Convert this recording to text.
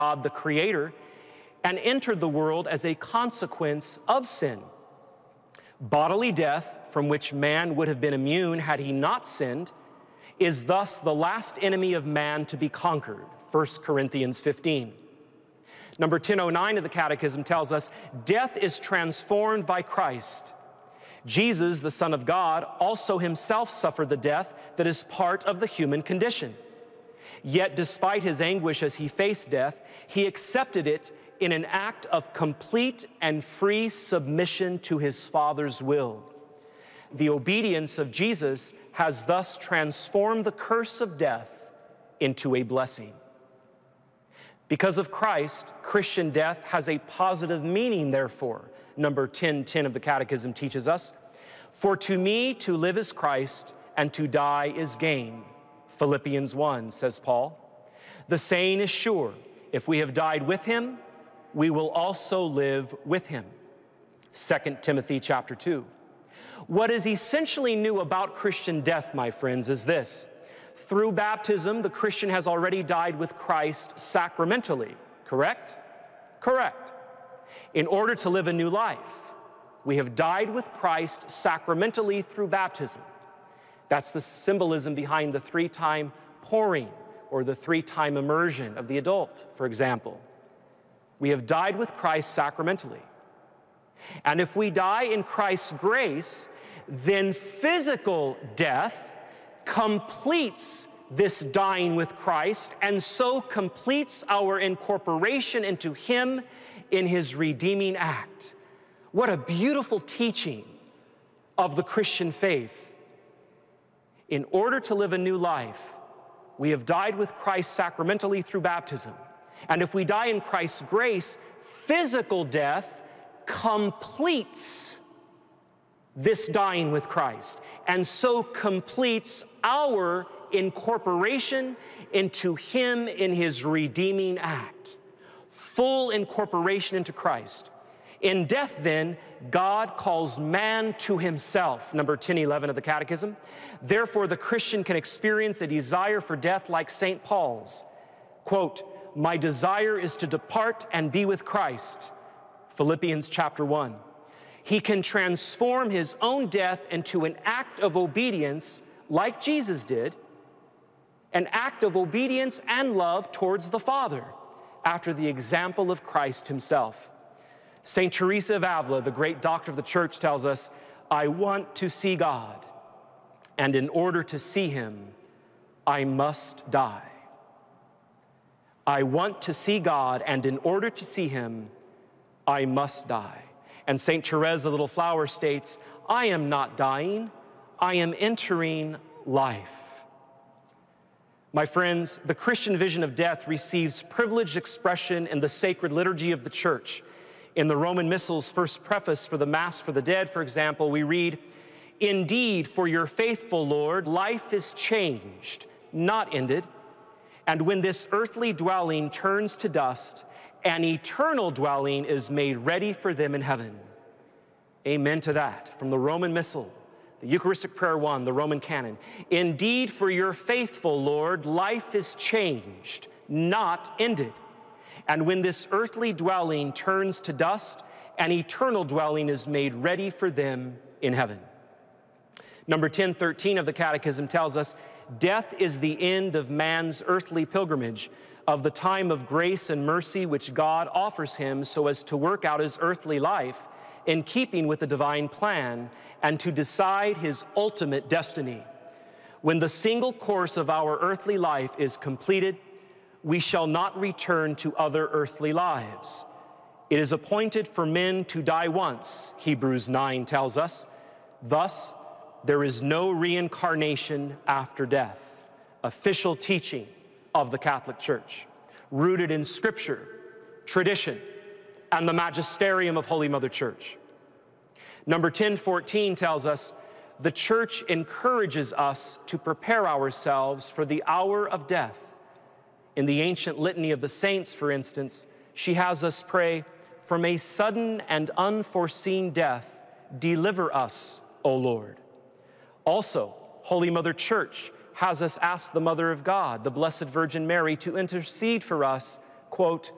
God the Creator and entered the world as a consequence of sin. Bodily death, from which man would have been immune had he not sinned, is thus the last enemy of man to be conquered, 1 Corinthians 15. Number 1009 of the Catechism tells us, death is transformed by Christ. Jesus, the Son of God, also himself suffered the death that is part of the human condition. Yet despite his anguish as he faced death, he accepted it in an act of complete and free submission to his Father's will. The obedience of Jesus has thus transformed the curse of death into a blessing. Because of Christ, Christian death has a positive meaning, therefore. Number 1010 of the Catechism teaches us, "For to me to live is Christ, and to die is gain." Philippians 1, says Paul. The saying is sure, if we have died with him, we will also live with him. 2 Timothy chapter 2. What is essentially new about Christian death, my friends, is this. Through baptism, the Christian has already died with Christ sacramentally, correct? Correct. In order to live a new life, we have died with Christ sacramentally through baptism. That's the symbolism behind the 3-time pouring or the 3-time immersion of the adult, for example. We have died with Christ sacramentally. And if we die in Christ's grace, then physical death completes this dying with Christ and so completes our incorporation into him in his redeeming act. What a beautiful teaching of the Christian faith. In order to live a new life, we have died with Christ sacramentally through baptism. And if we die in Christ's grace, physical death completes this dying with Christ, and so completes our incorporation into him in his redeeming act. Full incorporation into Christ. In death, then, God calls man to himself. Number 1011 of the Catechism. Therefore, the Christian can experience a desire for death like St. Paul's. Quote, "My desire is to depart and be with Christ." Philippians chapter 1. He can transform his own death into an act of obedience like Jesus did, an act of obedience and love towards the Father after the example of Christ himself. St. Teresa of Avila, the great doctor of the church, tells us, "I want to see God, and in order to see him, I must die." I want to see God, and in order to see him, I must die. And St. Therese, the little flower, states, "I am not dying, I am entering life." My friends, the Christian vision of death receives privileged expression in the sacred liturgy of the church. In the Roman Missal's first preface for the Mass for the Dead, for example, we read, "Indeed, for your faithful Lord, life is changed, not ended. And when this earthly dwelling turns to dust, an eternal dwelling is made ready for them in heaven." Amen to that. From the Roman Missal, the Eucharistic Prayer 1, the Roman Canon. "Indeed, for your faithful Lord, life is changed, not ended. And when this earthly dwelling turns to dust, an eternal dwelling is made ready for them in heaven." Number 1013 of the Catechism tells us, death is the end of man's earthly pilgrimage, of the time of grace and mercy which God offers him so as to work out his earthly life in keeping with the divine plan and to decide his ultimate destiny. When the single course of our earthly life is completed, we shall not return to other earthly lives. It is appointed for men to die once, Hebrews 9 tells us. Thus, there is no reincarnation after death. Official teaching of the Catholic Church, rooted in Scripture, tradition, and the magisterium of Holy Mother Church. Number 1014 tells us, the Church encourages us to prepare ourselves for the hour of death. In the ancient litany of the saints, for instance, she has us pray, "From a sudden and unforeseen death, deliver us, O Lord." Also, Holy Mother Church has us ask the Mother of God, the Blessed Virgin Mary, to intercede for us, quote,